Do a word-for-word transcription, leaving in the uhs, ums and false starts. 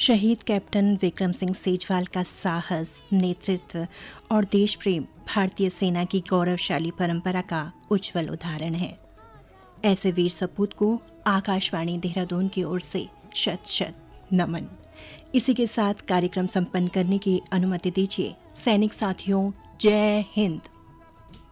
शहीद कैप्टन विक्रम सिंह सेजवाल का साहस, नेतृत्व और देश प्रेम भारतीय सेना की गौरवशाली परंपरा का उज्जवल उदाहरण है। ऐसे वीर सपूत को आकाशवाणी देहरादून की ओर से शत शत नमन। इसी के साथ कार्यक्रम संपन्न करने की अनुमति दीजिए। सैनिक साथियों, जय हिंद।